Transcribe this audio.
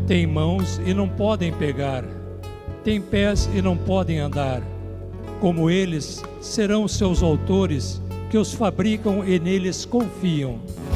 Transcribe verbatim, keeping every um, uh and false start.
Têm mãos e não podem pegar, têm pés e não podem andar. Como eles, serão seus autores, que os fabricam e neles confiam.